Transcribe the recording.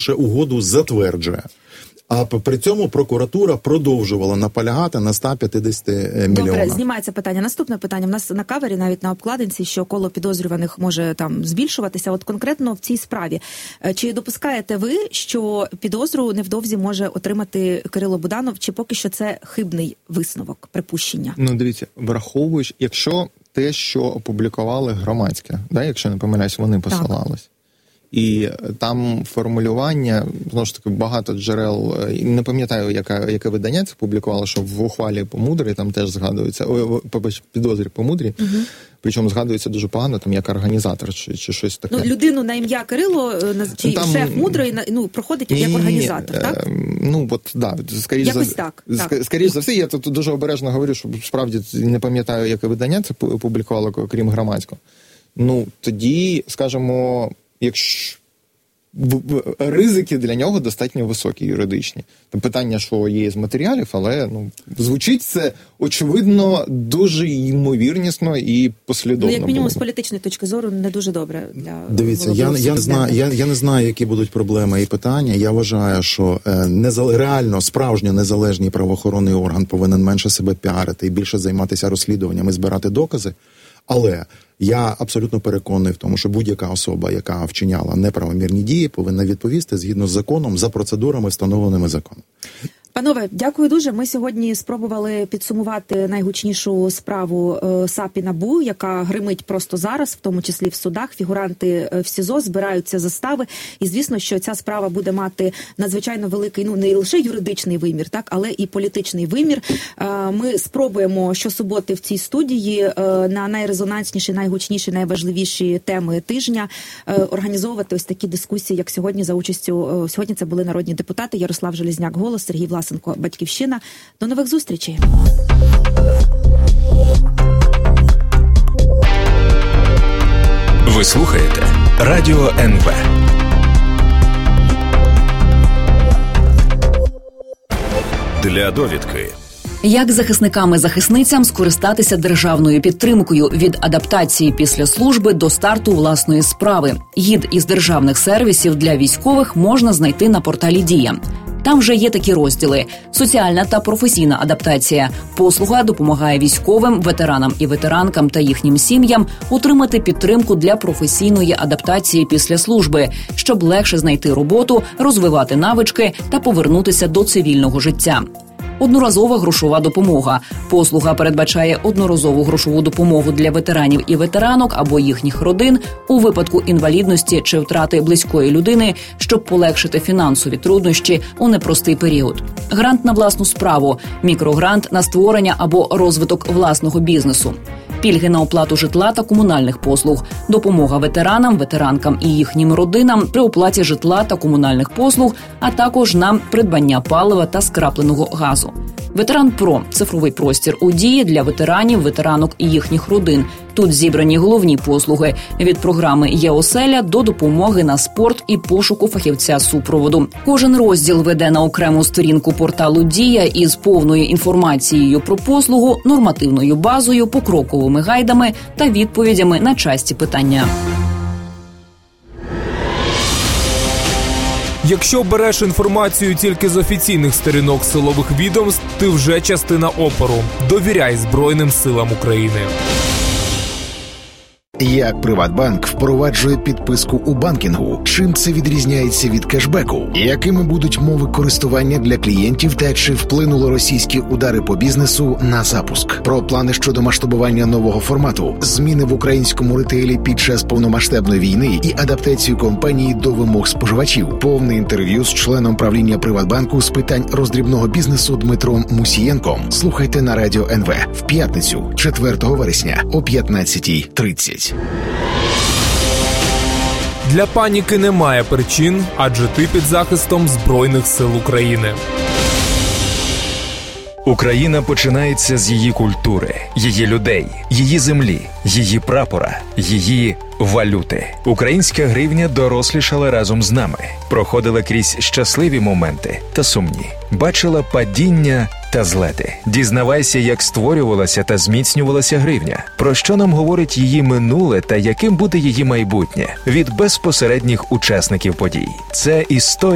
лише угоду затверджує. А при цьому прокуратура продовжувала наполягати на 150 мільйонах. Добре, знімається питання. Наступне питання. У нас на кавері, навіть на обкладинці, що коло підозрюваних може там збільшуватися. От конкретно в цій справі. Чи допускаєте ви, що підозру невдовзі може отримати Кирило Буданов, чи поки що це хибний висновок, припущення? Ну, дивіться, враховуючи, якщо те, що опублікували громадське, да, якщо не помиляюсь, вони посилались. І там формулювання, знову ж таки, багато джерел, не пам'ятаю, яке видання це публікувало, що в ухвалі по Мудрій там теж згадується, підозрі по Мудрій, причому згадується дуже погано, там як організатор чи щось таке. Ну, людину на ім'я Кирило, чи там, шеф Мудрої, проходить як організатор, так? Ну, от, да, скоріш за все, я тут дуже обережно говорю, що справді не пам'ятаю, яке видання це публікувало, крім громадського. Ну, тоді, скажімо, якщо ризики для нього достатньо високі, юридичні. Там питання, що є з матеріалів, але звучить це, очевидно, дуже ймовірнісно і послідовно. Ну, як мінімум, з політичної точки зору, не дуже добре для... Дивіться, я не знаю, які будуть проблеми і питання. Я вважаю, що реально справжньо незалежний правоохоронний орган повинен менше себе піарити і більше займатися розслідуваннями, збирати докази. Але я абсолютно переконаний в тому, що будь-яка особа, яка вчиняла неправомірні дії, повинна відповісти згідно з законом, за процедурами, встановленими законом. Панове, дякую дуже. Ми сьогодні спробували підсумувати найгучнішу справу САП і НАБУ, яка гримить просто зараз, в тому числі в судах. Фігуранти в СІЗО, збираються застави. І, звісно, що ця справа буде мати надзвичайно великий, не лише юридичний вимір, так, але і політичний вимір. Ми спробуємо щосуботи в цій студії на найрезонансніші, найгучніші, найважливіші теми тижня організовувати ось такі дискусії, як сьогодні, за участю. Сьогодні це були народні депутати Ярослав Железняк, «Голос», Сергій Власенко, «Батьківщина». До нових зустрічей. Ви слухаєте Радіо НВ. Для довідки. Як захисникам-захисницям скористатися державною підтримкою від адаптації після служби до старту власної справи? Гід із державних сервісів для військових можна знайти на порталі «Дія». Там вже є такі розділи: соціальна та професійна адаптація. Послуга допомагає військовим, ветеранам і ветеранкам та їхнім сім'ям отримати підтримку для професійної адаптації після служби, щоб легше знайти роботу, розвивати навички та повернутися до цивільного життя. Одноразова грошова допомога. Послуга передбачає одноразову грошову допомогу для ветеранів і ветеранок або їхніх родин у випадку інвалідності чи втрати близької людини, щоб полегшити фінансові труднощі у непростий період. Грант на власну справу, мікрогрант на створення або розвиток власного бізнесу. Пільги на оплату житла та комунальних послуг, допомога ветеранам, ветеранкам і їхнім родинам при оплаті житла та комунальних послуг, а також на придбання палива та скрапленого газу. Ветеран Про – цифровий простір у дії для ветеранів, ветеранок і їхніх родин. Тут зібрані головні послуги – від програми «Є-оселя» до допомоги на спорт і пошуку фахівця супроводу. Кожен розділ веде на окрему сторінку порталу «Дія» із повною інформацією про послугу, нормативною базою, покроковими гайдами та відповідями на часті питання. Якщо береш інформацію тільки з офіційних сторінок силових відомств, ти вже частина опору. Довіряй Збройним силам України. Як Приватбанк впроваджує підписку у банкінгу? Чим це відрізняється від кешбеку? Якими будуть мови користування для клієнтів та чи вплинули російські удари по бізнесу на запуск? Про плани щодо масштабування нового формату, зміни в українському ретейлі під час повномасштабної війни і адаптацію компанії до вимог споживачів. Повне інтерв'ю з членом правління Приватбанку з питань роздрібного бізнесу Дмитром Мусієнком. Слухайте на Радіо НВ в п'ятницю, 4 вересня о 15:30. Для паніки немає причин, адже ти під захистом Збройних сил України. Україна починається з її культури, її людей, її землі, її прапора, її валюти. Українська гривня дорослішала разом з нами, проходила крізь щасливі моменти та сумні, бачила падіння та злети. Дізнавайся, як створювалася та зміцнювалася гривня, про що нам говорить її минуле та яким буде її майбутнє від безпосередніх учасників подій. Це історія